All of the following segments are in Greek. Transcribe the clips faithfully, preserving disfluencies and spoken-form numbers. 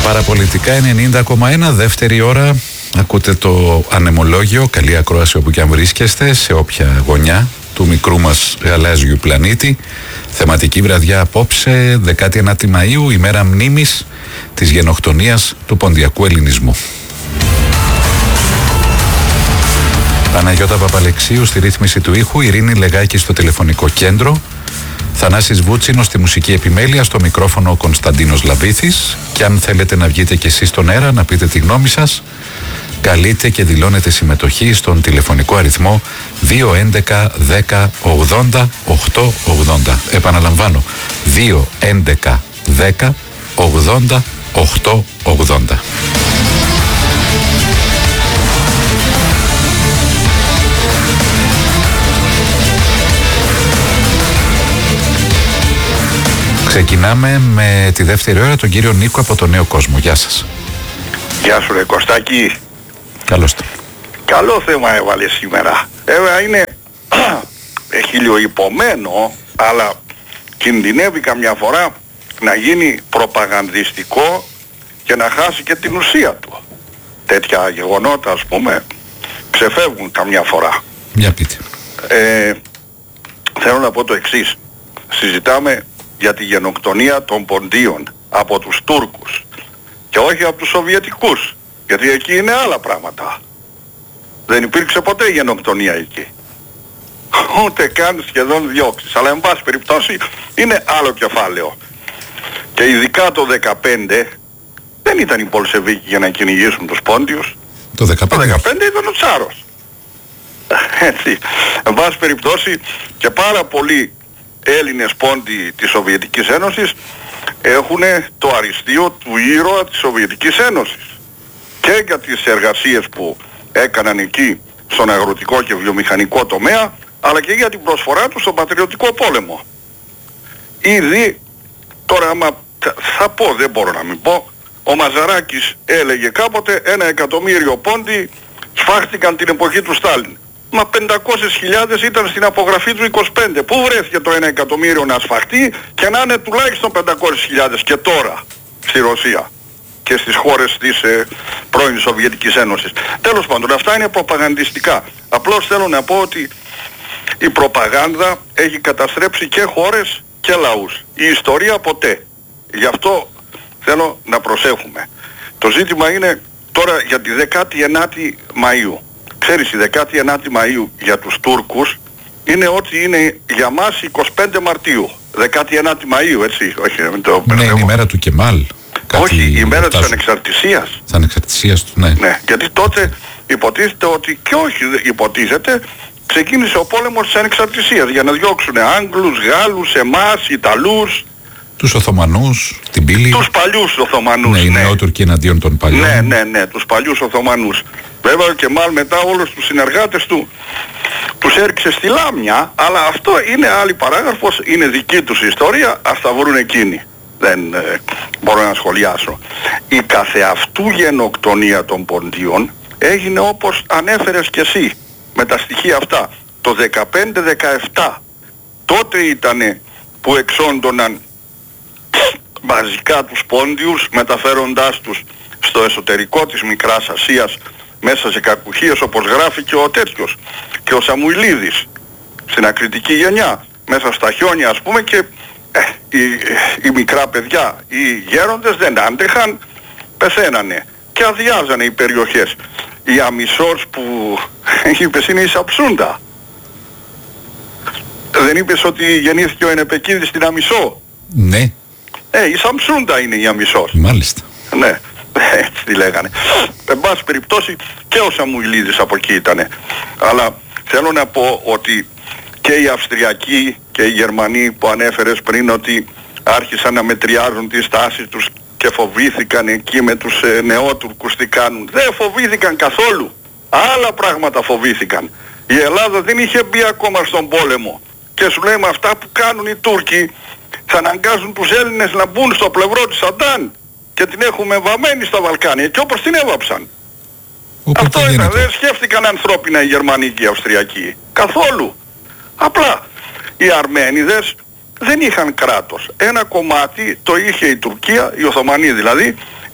Παραπολιτικά ενενήντα κόμμα ένα, δεύτερη ώρα. Ακούτε το ανεμολόγιο. Καλή ακρόαση όπου και αν βρίσκεστε, σε όποια γωνιά του μικρού μας γαλάζιου πλανήτη. Θεματική βραδιά απόψε, δεκάτη ένατη Μαΐου, ημέρα μνήμης της γενοκτονίας του ποντιακού ελληνισμού. Παναγιώτα Παπαλεξίου στη ρύθμιση του ήχου, Ειρήνη Λεγάκη στο τηλεφωνικό κέντρο, Θανάσης Βούτσινος στη μουσική επιμέλεια, στο μικρόφωνο ο Κωνσταντίνος Λαβίθης. Και αν θέλετε να βγείτε και εσείς στον αέρα να πείτε τη γνώμη σας, καλείτε και δηλώνετε συμμετοχή στον τηλεφωνικό αριθμό δύο έντεκα δέκα ογδόντα οκτακόσια ογδόντα. Επαναλαμβάνω, δύο έντεκα δέκα ογδόντα οκτακόσια ογδόντα. Ξεκινάμε με τη δεύτερη ώρα τον κύριο Νίκο από το Νέο Κόσμο. Γεια σας. Γεια σου ρε Κωστάκη. Καλώς το. Καλό θέμα έβαλε σήμερα. Βέβαια είναι χιλιοϊπωμένο, αλλά κινδυνεύει καμιά φορά να γίνει προπαγανδιστικό και να χάσει και την ουσία του. Τέτοια γεγονότα, ας πούμε, ξεφεύγουν καμιά φορά. Για πείτε. Ε, θέλω να πω το εξής. Συζητάμε για τη γενοκτονία των Ποντίων από τους Τούρκους και όχι από τους Σοβιετικούς, γιατί εκεί είναι άλλα πράγματα. Δεν υπήρξε ποτέ γενοκτονία εκεί, ούτε καν σχεδόν διώξεις, αλλά εν πάση περιπτώσει είναι άλλο κεφάλαιο. Και ειδικά το δεκαπέντε δεν ήταν οι Πολσεβίκοι για να κυνηγήσουν τους Πόντιους. Το δεκαπέντε, το δεκαπέντε ήταν ο Τσάρος. Έτσι, εν πάση περιπτώσει, και πάρα πολλοί Έλληνες πόντιοι της Σοβιετικής Ένωσης έχουν το αριστείο του ήρωα της Σοβιετικής Ένωσης και για τις εργασίες που έκαναν εκεί στον αγροτικό και βιομηχανικό τομέα, αλλά και για την προσφορά τους στον πατριωτικό πόλεμο. Ήδη, τώρα άμα θα πω, δεν μπορώ να μην πω, ο Μαζαράκης έλεγε κάποτε ένα εκατομμύριο πόντιοι σφάχτηκαν την εποχή του Στάλιν. Μα πεντακόσιες χιλιάδες ήταν στην απογραφή του είκοσι πέντε. Πού βρέθηκε το ένα εκατομμύριο να σφαχτεί και να είναι τουλάχιστον πεντακόσιες χιλιάδες και τώρα στη Ρωσία και στις χώρες της ε, πρώην Σοβιετικής Ένωσης. Τέλος πάντων, αυτά είναι προπαγανδιστικά. Απλώς θέλω να πω ότι η προπαγάνδα έχει καταστρέψει και χώρες και λαούς. Η ιστορία ποτέ. Γι' αυτό θέλω να προσέχουμε. Το ζήτημα είναι τώρα για τη δεκάτη ενάτη Μαΐου. Ξέρεις, η δεκάτη ενάτη Μαΐου για τους Τούρκους είναι ό,τι είναι για μας εικοστή πέμπτη Μαρτίου. δεκάτη ενάτη Μαΐου, έτσι, όχι. Το ναι, είναι η μέρα του Κεμάλ. Όχι, η μέρα της ανεξαρτησίας. Της ανεξαρτησίας του, ναι. Ναι, γιατί τότε υποτίθεται ότι, και όχι υποτίθεται, ξεκίνησε ο πόλεμος της ανεξαρτησίας για να διώξουν Άγγλους, Γάλλους, εμάς, Ιταλούς. Τους Οθωμανούς, την πύλη. Τους παλιούς Οθωμανούς. Ναι, οι ναι. Νεότουρκοι εναντίον των παλιών. Ναι, ναι, ναι, τους παλιούς Οθωμανούς. Βέβαια και μάλλον μετά όλους τους συνεργάτες του τους έριξε στη λάμια, αλλά αυτό είναι άλλη παράγραφος, είναι δική τους ιστορία, ας τα βρουν εκείνοι. Δεν ε, μπορώ να σχολιάσω. Η καθεαυτού γενοκτονία των Ποντίων έγινε όπως ανέφερες και εσύ, με τα στοιχεία αυτά, το δεκαπέντε δεκαεπτά. Τότε ήτανε που εξόντωναν μαζικά τους Πόντιους, μεταφέροντάς τους στο εσωτερικό της Μικράς Ασίας μέσα σε κακουχίες, όπως γράφει και ο τέτοιος και ο Σαμουηλίδης στην ακριτική γενιά, μέσα στα χιόνια ας πούμε, και ε, οι, οι μικρά παιδιά, οι γέροντες δεν άντεχαν, πεθαίνανε και αδειάζανε οι περιοχές. Η Αμισός που είπες είναι η Σαψούντα. Δεν είπες ότι γεννήθηκε ο Ενεπεκίδης στην Αμισό? Ναι. Ε, η Σαμψούντα είναι η Αμισός. Μάλιστα. Ναι, έτσι τη λέγανε. Εν πάση περιπτώσει και ο Σαμουηλίδης από εκεί ήτανε. Αλλά θέλω να πω ότι και οι Αυστριακοί και οι Γερμανοί που ανέφερες πριν, ότι άρχισαν να μετριάζουν τη στάση τους και φοβήθηκαν εκεί με τους ε, νεότουρκους τι κάνουν. Δεν φοβήθηκαν καθόλου. Άλλα πράγματα φοβήθηκαν. Η Ελλάδα δεν είχε μπει ακόμα στον πόλεμο. Και σου λέει με αυτά που κάνουν οι Τούρκοι θα αναγκάζουν τους Έλληνες να μπουν στο πλευρό της Σαντάν και την έχουμε βαμμένη στα Βαλκάνια, και όπως την έβαψαν. Οπότε αυτό ήταν, δεν σκέφτηκαν ανθρώπινα οι Γερμανοί και οι Αυστριακοί. Καθόλου. Απλά οι Αρμένιδες δεν είχαν κράτος. Ένα κομμάτι το είχε η Τουρκία, οι Οθωμανοί δηλαδή,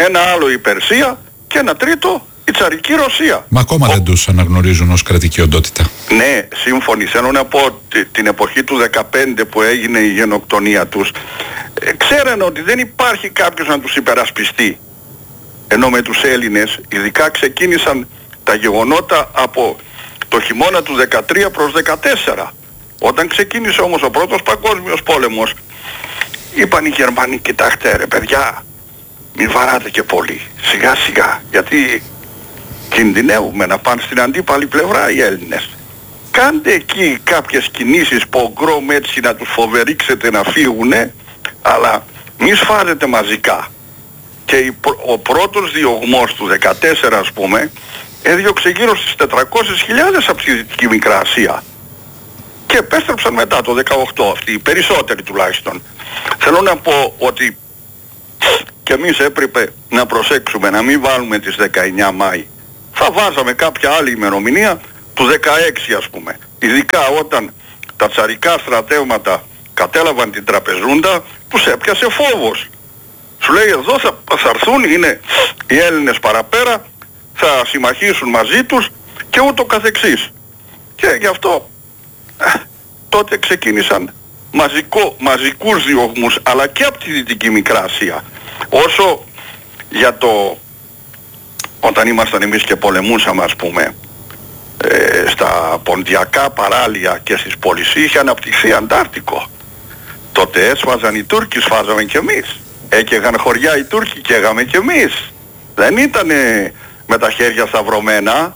ένα άλλο η Περσία και ένα τρίτο η τσαρική Ρωσία. Μα ακόμα Ο... δεν τους αναγνωρίζουν ως κρατική οντότητα. Ναι, σύμφωνοι. Θέλω να πω ότι την εποχή του δεκαπέντε που έγινε η γενοκτονία τους, ε, ξέρανε ότι δεν υπάρχει κάποιος να τους υπερασπιστεί. Ενώ με τους Έλληνες ειδικά ξεκίνησαν τα γεγονότα από το χειμώνα του δεκατρία προς δεκατέσσερα. Όταν ξεκίνησε όμως ο πρώτος παγκόσμιος πόλεμος, είπαν οι Γερμανοί, κοιτάξτε ρε παιδιά, μην βαράτε και πολύ, σιγά σιγά, γιατί κινδυνεύουμε να πάνε στην αντίπαλη πλευρά οι Έλληνες. Κάντε εκεί κάποιες κινήσεις πογκρόμ έτσι να τους φοβερίξετε να φύγουνε, αλλά μη σφάζετε μαζικά. Και ο πρώτος διωγμός του δεκατέσσερα, ας πούμε, έδιωξε γύρω στις τετρακόσιες χιλιάδες από τη Δυτική Μικρά Ασία. Και επέστρεψαν μετά το δεκαοκτώ αυτοί, οι περισσότεροι τουλάχιστον. Θέλω να πω ότι και εμείς έπρεπε να προσέξουμε να μην βάλουμε τις δεκαεννιά Μάη. Θα βάζαμε κάποια άλλη ημερομηνία του δεκαέξι, ας πούμε. Ειδικά όταν τα τσαρικά στρατεύματα κατέλαβαν την Τραπεζούντα, τους έπιασε φόβος. Σου λέει εδώ θα, θα έρθουν, είναι οι Έλληνες παραπέρα, θα συμμαχίσουν μαζί τους και ούτω καθεξής. Και γι' αυτό ε, τότε ξεκίνησαν μαζικό, μαζικούς διωγμούς, αλλά και από τη Δυτική Μικρά Ασία. Όσο για το, όταν ήμασταν εμείς και πολεμούσαμε, ας πούμε, ε, στα ποντιακά παράλια και στις πόλεις είχε αναπτυχθεί Αντάρτικο. Τότε έσφαζαν οι Τούρκοι, σφάζαμε κι εμείς. Έκαιγαν χωριά οι Τούρκοι και έγαμε κι εμείς. Δεν ήτανε με τα χέρια σταυρωμένα.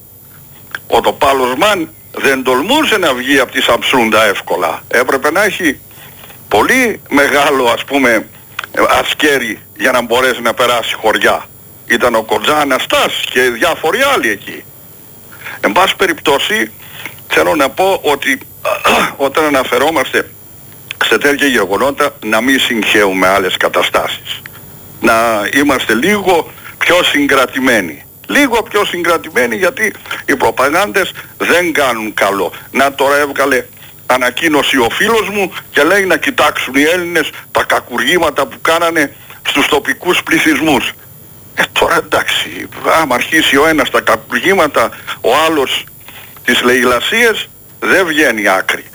Ο τοπάλος Μαν δεν τολμούσε να βγει από τη Σαμψούντα εύκολα. Έπρεπε να έχει πολύ μεγάλο, ας πούμε, ασκέρι για να μπορέσει να περάσει χωριά. Ήταν ο Κοντζά Αναστάς και διάφοροι άλλοι εκεί. Εν πάση περιπτώσει θέλω να πω ότι όταν αναφερόμαστε σε τέτοια γεγονότα να μην συγχέουμε άλλες καταστάσεις. Να είμαστε λίγο πιο συγκρατημένοι. Λίγο πιο συγκρατημένοι, γιατί οι προπαγάνδες δεν κάνουν καλό. Να τώρα έβγαλε ανακοίνωση ο φίλος μου και λέει να κοιτάξουν οι Έλληνες τα κακουργήματα που κάνανε στους τοπικούς πληθυσμούς. Ε τώρα εντάξει, άμα αρχίσει ο ένας τα κακουργήματα, ο άλλος τις λαιλασίες, δεν βγαίνει άκρη.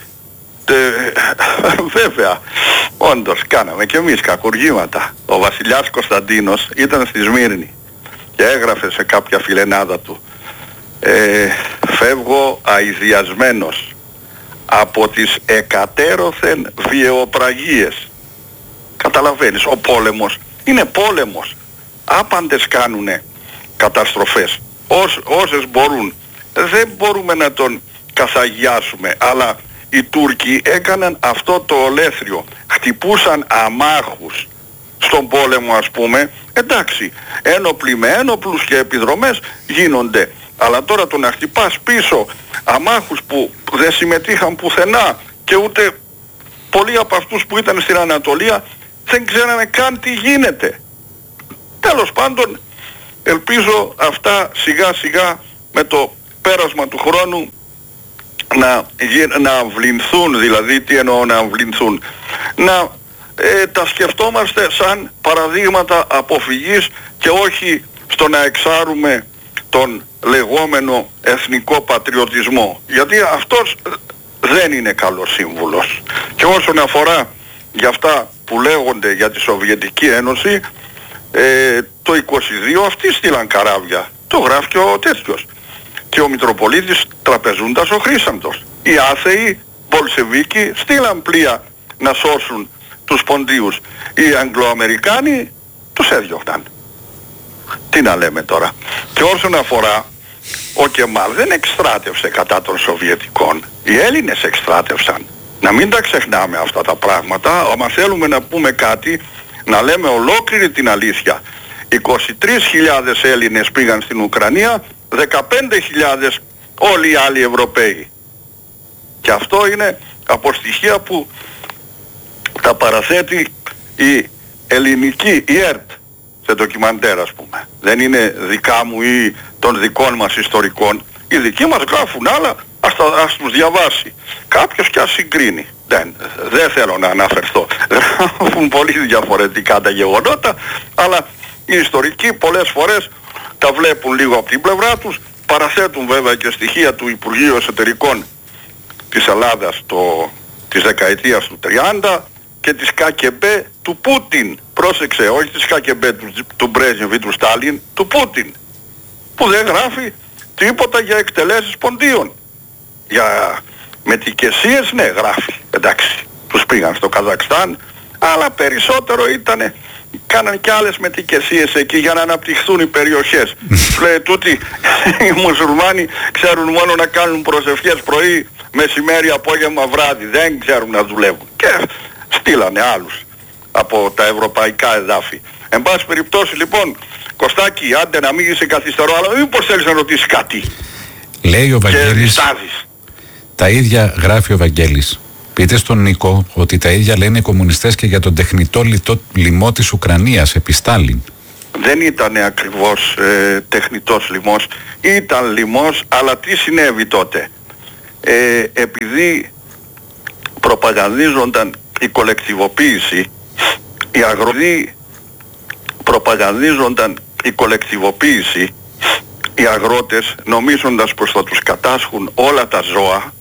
Ε, βέβαια, όντως κάναμε και εμείς κακουργήματα. Ο βασιλιάς Κωνσταντίνος ήταν στη Σμύρνη και έγραφε σε κάποια φιλενάδα του ε, «Φεύγω αηδιασμένος από τις εκατέρωθεν βιαιοπραγίες». Καταλαβαίνεις, ο πόλεμος είναι πόλεμος. Άπαντες κάνουνε καταστροφές. Ως, όσες μπορούν. Δεν μπορούμε να τον καθαγιάσουμε, αλλά οι Τούρκοι έκαναν αυτό το ολέθριο. Χτυπούσαν αμάχους στον πόλεμο, ας πούμε. Εντάξει, ένοπλοι με ένοπλους και επιδρομές γίνονται. Αλλά τώρα το να χτυπάς πίσω αμάχους που δεν συμμετείχαν πουθενά και ούτε πολλοί από αυτούς που ήταν στην Ανατολία δεν ξέρανε καν τι γίνεται. Τέλος πάντων, ελπίζω αυτά σιγά σιγά με το πέρασμα του χρόνου να, να αμβληνθούν. Δηλαδή τι εννοώ να αμβληνθούν? Να ε, τα σκεφτόμαστε σαν παραδείγματα αποφυγής και όχι στο να εξάρουμε τον λεγόμενο εθνικό πατριωτισμό, γιατί αυτός δεν είναι καλός σύμβουλος. Και όσον αφορά για αυτά που λέγονται για τη Σοβιετική Ένωση, ε, το είκοσι δύο αυτοί στείλαν καράβια, το γράφει και ο τέτοιος, και ο Μητροπολίτης Τραπεζούντας ο Χρήσαντος. Οι άθεοι Μπολσεβίκοι στείλαν πλοία να σώσουν τους Ποντίους. Οι Αγγλοαμερικάνοι τους έδιωχναν. Τι να λέμε τώρα? Και όσον αφορά, ο Κεμάλ δεν εκστράτευσε κατά των Σοβιετικών. Οι Έλληνες εκστράτευσαν. Να μην τα ξεχνάμε αυτά τα πράγματα. Άμα θέλουμε να πούμε κάτι, να λέμε ολόκληρη την αλήθεια. είκοσι τρεις χιλιάδες Έλληνες πήγαν στην Ουκρανία, δεκαπέντε χιλιάδες όλοι οι άλλοι Ευρωπαίοι. Και αυτό είναι από στοιχεία που τα παραθέτει η ελληνική, η ΕΡΤ, σε ντοκιμαντέρ, ας πούμε. Δεν είναι δικά μου ή των δικών μας ιστορικών. Οι δικοί μας γράφουν άλλα, ας, τα, ας τους διαβάσει κάποιος και ας συγκρίνει. Δεν, δεν θέλω να αναφερθώ. Γράφουν πολύ διαφορετικά τα γεγονότα, αλλά Οι ιστορικοί πολλές φορές τα βλέπουν λίγο από την πλευρά τους, παραθέτουν βέβαια και στοιχεία του Υπουργείου Εσωτερικών της Ελλάδας το, της δεκαετίας του τριάντα και της ΚΑΚΕΜΠΕ του Πούτιν. Πρόσεξε, όχι της ΚΑΚΕΜΠΕ του, του Μπρέζνεβ ή του Στάλιν, του Πούτιν, που δεν γράφει τίποτα για εκτελέσεις ποντίων. Για μετικεσίες ναι γράφει, εντάξει, τους πήγαν στο Καζακστάν, αλλά περισσότερο ήτανε, κάναν και άλλες μετικεσίες εκεί για να αναπτυχθούν οι περιοχές. Τους λέει τούτοι οι μουσουλμάνοι ξέρουν μόνο να κάνουν προσευχές πρωί, μεσημέρι, απόγευμα, βράδυ, δεν ξέρουν να δουλεύουν. Και στείλανε άλλους από τα ευρωπαϊκά εδάφη. Εν πάση περιπτώσει λοιπόν, Κωστάκη, άντε να μην είσαι καθυστερό, αλλά μήπως θέλεις να ρωτήσεις κάτι. Λέει ο Βαγγέλης, τα ίδια γράφει ο Βαγγέλης. Πείτε στον Νίκο ότι τα ίδια λένε οι κομμουνιστές και για τον τεχνητό λιτό, λοιμό της Ουκρανίας επί Στάλιν. Δεν ήταν ακριβώς ε, τεχνητός λοιμός, ήταν λοιμός, αλλά τι συνέβη τότε. Ε, επειδή προπαγανδίζονταν η κολεκτιβοποίηση, οι αγροτοί προπαγανδίζονταν η κολεκτιβοποίηση, οι αγρότες νομίζοντας πως θα τους κατάσχουν όλα τα ζώα,